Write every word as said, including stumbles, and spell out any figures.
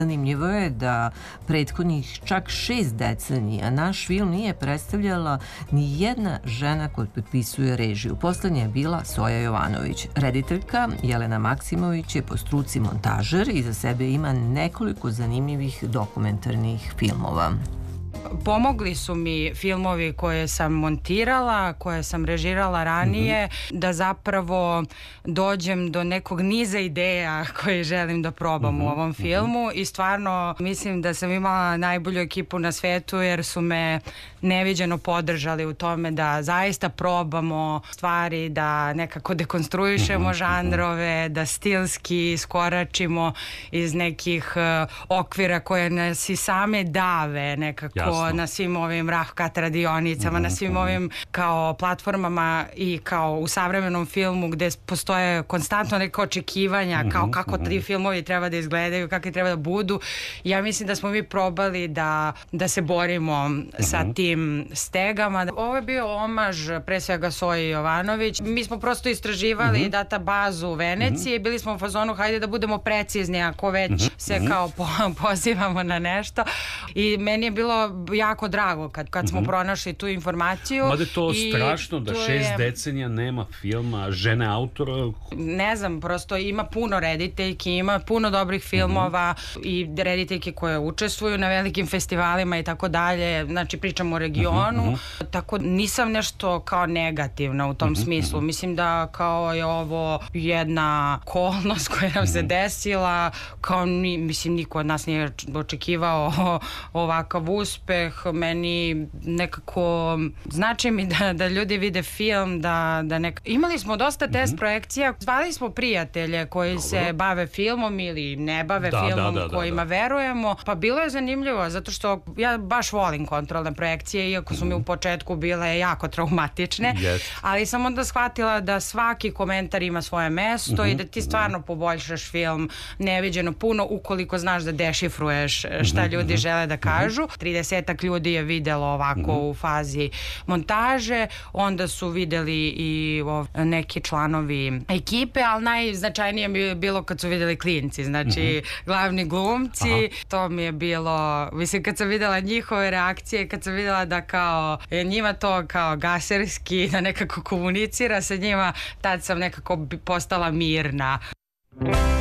Zanimljivo je da prethodnih čak šest decenija naš film nije predstavljala ni jedna žena koja potpisuje režiju. Poslednja je bila Soja Jovanović. Rediteljka Jelena Maksimović je po struci montažer i za sebe ima nekoliko zanimljivih dokumentarnih filmova. Pomogli su mi filmovi koje sam montirala, koje sam režirala ranije, mm-hmm. da zapravo dođem do nekog niza ideja koje želim da probam mm-hmm. u ovom filmu mm-hmm. i stvarno mislim da sam imala najbolju ekipu na svetu jer su me neviđeno podržali u tome da zaista probamo stvari, da nekako dekonstruišemo mm-hmm. žanrove, da stilski iskoračimo iz nekih uh, okvira koje nas i same dave nekako. Jasno. Na svim ovim rahkat radionicama, mm-hmm. na svim ovim kao platformama i kao u savremenom filmu gde postoje konstantno neka očekivanja mm-hmm. kao kako mm-hmm. ti filmovi treba da izgledaju, kakvi treba da budu. Ja mislim da smo mi probali da, da se borimo mm-hmm. sa tim stegama. Ovo je bio omaž pre svega Soji Jovanović. Mi smo prosto istraživali mm-hmm. databazu Venecije i mm-hmm. bili smo u fazonu hajde da budemo precizni ako već mm-hmm. se kao po, pozivamo na nešto. I meni je bilo jako drago kad, kad smo mm-hmm. pronašli tu informaciju. Mada je to strašno da šest je... decenija nema filma žene autora. Ne znam, prosto ima puno rediteljki, ima puno dobrih filmova mm-hmm. i rediteljke koje učestvuju na velikim festivalima i tako dalje. Znači pričamo o regionu. Mm-hmm. Tako nisam nešto kao negativna u tom mm-hmm. smislu. Mislim da kao je ovo jedna okolnost koja nam mm-hmm. se desila. Kao ni, mislim niko od nas nije očekivao ovakav uspeh. Meni nekako znači mi da, da ljudi vide film, da, da nek... Imali smo dosta test mm-hmm. projekcija, zvali smo prijatelje koji Dobro. se bave filmom ili ne bave da, filmom, da, da, kojima da, da. verujemo, pa bilo je zanimljivo zato što ja baš volim kontrolne projekcije, iako su mm-hmm. mi u početku bile jako traumatične, yes. ali sam onda shvatila da svaki komentar ima svoje mesto mm-hmm. i da ti stvarno poboljšaš film neviđeno puno ukoliko znaš da dešifruješ šta ljudi mm-hmm. žele da kažu. tridesetak ljudi je videlo ovako mm-hmm. u fazi montaže, onda su videli i o, neki članovi ekipe, ali najznačajnije mi je bilo kad su videli klinci, znači mm-hmm. glavni glumci. Aha. To mi je bilo, mislim kad sam videla njihove reakcije, kad sam videla da kao njima to kao gaserski, da nekako komunicira sa njima, tad sam nekako postala mirna.